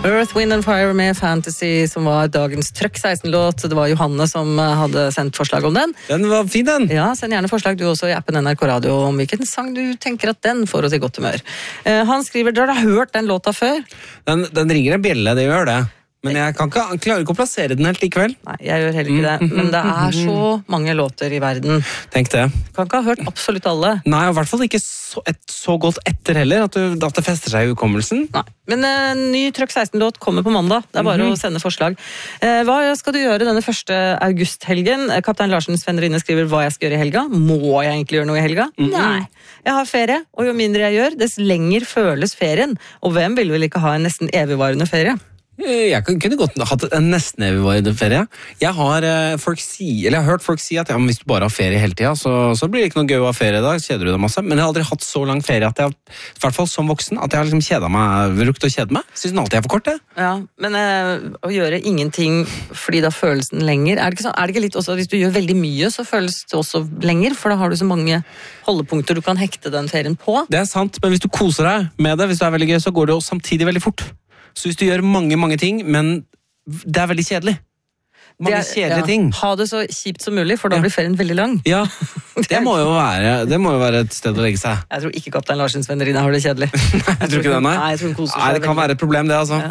Earth, Wind and Fire med Fantasy, som var dagens Trøkk 16-låt. Det var Johanne som hadde sendt forslag om den. Den var fin, den. Ja, send gjerne forslag du også i appen NRK Radio om hvilken sang du tenker at den får oss i godt humør. Han skriver, dere har hørt den låta før? Den ringer en bjelle, det gjør det. Men jeg klarer ikke å plassere den helt likevel. Nei, jeg gjør heller ikke det. Men det er så mange låter i verden. Tenk det. Du kan ikke ha hørt absolutt alle. Nei, og i hvert fall ikke så godt etter heller, at det fester seg i hukommelsen. Nei, men ny Trøkk 16-låt kommer på mandag. Det er bare å sende forslag. Hva skal du gjøre denne 1. august-helgen? Kaptein Larsens venninne skriver hva jeg skal gjøre i helga. Må jeg egentlig gjøre noe i helga? Nei. Jeg har ferie, og jo mindre jeg gjør, dess lenger føles ferien. Og hvem vil vel ikke ha en nesten evigvarende ferie? Jeg kunne godt hatt en nesten evigvarende ferie. Jeg har hørt folk si at hvis du bare har ferie hele tiden, så blir det ikke noe gøy å ha ferie da, kjeder du deg masse. Men jeg har aldri hatt så lang ferie at jeg, i hvert fall som voksen, at jeg har liksom kjedet meg, brukt å kjede meg. Synes den alltid er for kort, det. Ja, men å gjøre ingenting fordi da føles den lenger, er det ikke litt også, hvis du gjør veldig mye, så føles det også lenger, for da har du så mange holdepunkter du kan hekte den ferien på. Det er sant, men hvis du koser deg med det, hvis det er veldig gøy, så går det jo samtidig veldig fort. Så hvis du gjør mange ting, men det er veldig kjedelig. Mange kjedelige ting. Ha det så kjipt som mulig, for da blir ferien veldig lang. Ja, det må jo være et sted å legge seg. Jeg tror ikke Kaptein Larsens venninne har det kjedelig. Nei, jeg tror ikke det, nei. Jeg tror hun koser seg det kan være et problem, det, altså.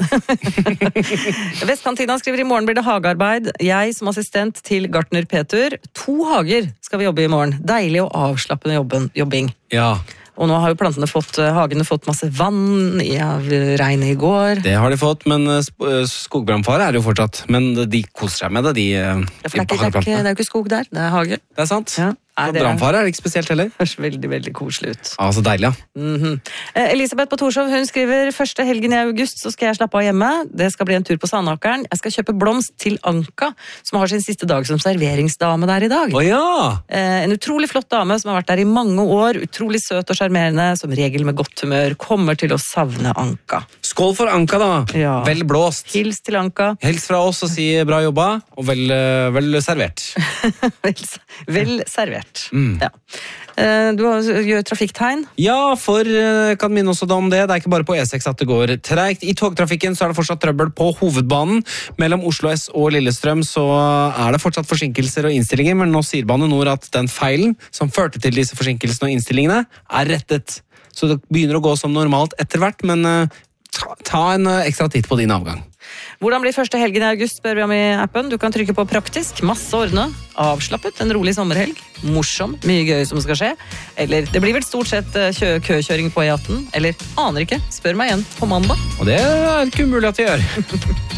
Ja. Vestkantina skriver, i morgen blir det hagearbeid. Jeg som assistent til gartner Peter. 2 hager skal vi jobbe i morgen. Deilig og avslappende jobbing. Ja. Og nå har jo hagene fått masse vann av regnet i går. Det har de fått, men skogbrannfare er det jo fortsatt. Men de koser seg med det, det er jo ikke skog der, det er hage. Det er sant. Ja. Brannfare er det ikke spesielt heller. Det høres veldig, veldig koselig ut. Ja, så deilig, ja. Elisabeth på Torshov, hun skriver, 1. helgen i august så skal jeg slappe av hjemme. Det skal bli en tur på Sandakeren. Jeg skal kjøpe blomst til Anka, som har sin siste dag som serveringsdame der i dag. En utrolig flott dame som har vært der i mange år, utrolig søt og charmerende, som regel med godt humør, kommer til å savne Anka. Skål for Anka da! Ja. Vel blåst. Hils til Anka. Hils fra oss og si bra jobba, og vel servert. Vel servert. Ja. Du gjør trafikktegn? Ja, kan minne også om det. Det er ikke bare på E6 at det går tregt. I togtrafikken så er det fortsatt trøbbel på hovedbanen. Mellom Oslo S og Lillestrøm så er det fortsatt forsinkelser og innstillinger, men nå sier Bane NOR at den feilen som førte til disse forsinkelsene og innstillingene er rettet. Så det begynner å gå som normalt etter hvert, men ta en ekstra titt på din avgang. Hvordan blir 1. helgen i august, spør vi om i appen. Du kan trykke på praktisk, masse ordne, avslappet, en rolig sommerhelg, morsom, mye gøy som skal skje, eller det blir vel stort sett køkjøring på E18, eller aner ikke, spør meg igjen på mandag. Og det er ikke umulig at vi gjør.